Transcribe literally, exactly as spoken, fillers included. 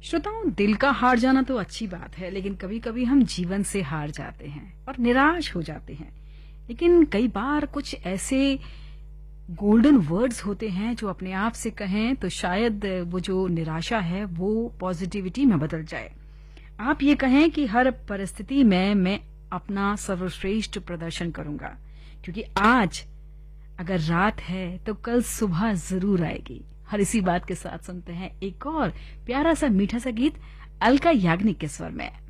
श्रोताओं, दिल का हार जाना तो अच्छी बात है, लेकिन कभी कभी हम जीवन से हार जाते हैं और निराश हो जाते हैं। लेकिन कई बार कुछ ऐसे गोल्डन वर्ड्स होते हैं जो अपने आप से कहें तो शायद वो जो निराशा है वो पॉजिटिविटी में बदल जाए। आप ये कहें कि हर परिस्थिति में मैं अपना सर्वश्रेष्ठ प्रदर्शन करूंगा, क्योंकि आज अगर रात है तो कल सुबह जरूर आएगी। हर इसी बात के साथ सुनते हैं एक और प्यारा सा मीठा सा गीत अलका याग्निक के स्वर में।